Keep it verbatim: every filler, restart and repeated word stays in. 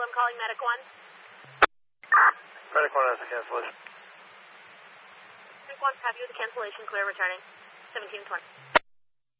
I'm calling Medic one. Medic one has a cancellation. Medic one, have you the cancellation clear returning? seventeen twenty.